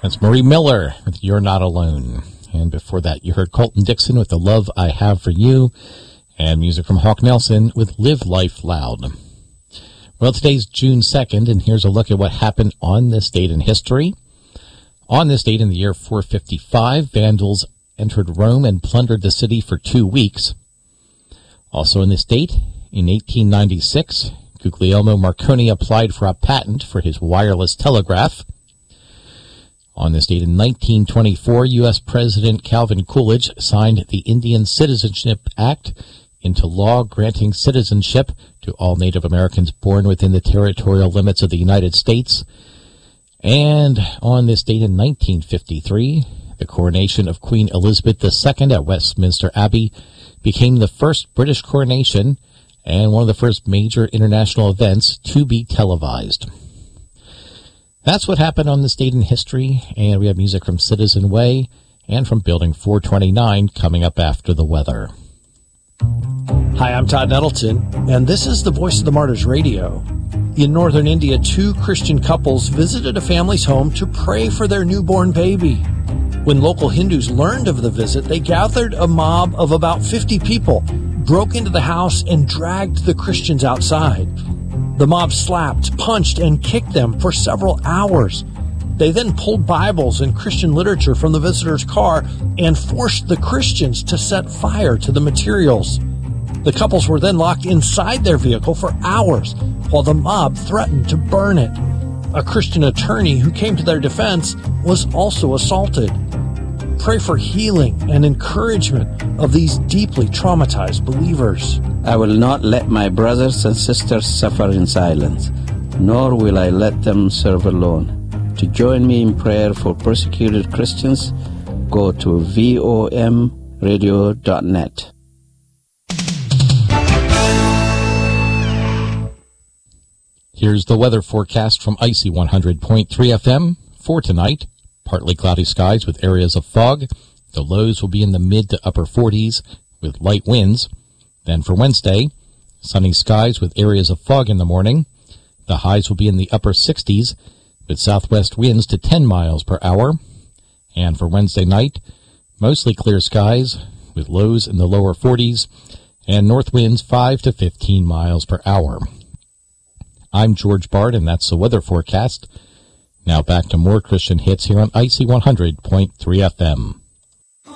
That's Marie Miller with You're Not Alone. And before that, you heard Colton Dixon with The Love I Have for You, and music from Hawk Nelson with Live Life Loud. Well, today's June 2nd, and here's a look at what happened on this date in history. On this date in the year 455, Vandals entered Rome and plundered the city for 2 weeks. Also on this date, in 1896, Guglielmo Marconi applied for a patent for his wireless telegraph. On this date in 1924, U.S. President Calvin Coolidge signed the Indian Citizenship Act into law, granting citizenship to all Native Americans born within the territorial limits of the United States. And on this date in 1953, the coronation of Queen Elizabeth II at Westminster Abbey became the first British coronation and one of the first major international events to be televised. That's what happened on this date in history, and we have music from Citizen Way and from Building 429 coming up after the weather. Hi, I'm Todd Nettleton, and this is the Voice of the Martyrs Radio. In northern India, 2 Christian couples visited a family's home to pray for their newborn baby. When local Hindus learned of the visit, they gathered a mob of about 50 people, broke into the house, and dragged the Christians outside. The mob slapped, punched, and kicked them for several hours. They then pulled Bibles and Christian literature from the visitor's car and forced the Christians to set fire to the materials. The couples were then locked inside their vehicle for hours while the mob threatened to burn it. A Christian attorney who came to their defense was also assaulted. Pray for healing and encouragement of these deeply traumatized believers. I will not let my brothers and sisters suffer in silence, nor will I let them serve alone. To join me in prayer for persecuted Christians, go to vomradio.net. Here's the weather forecast from Icy 100.3 FM for tonight. Partly cloudy skies with areas of fog. The lows will be in the mid to upper 40s with light winds. Then for Wednesday, sunny skies with areas of fog in the morning. The highs will be in the upper 60s with southwest winds to 10 miles per hour. And for Wednesday night, mostly clear skies with lows in the lower 40s and north winds 5 to 15 miles per hour. I'm George Bard, and that's the weather forecast. Now back to more Christian hits here on Icy 100.3 FM.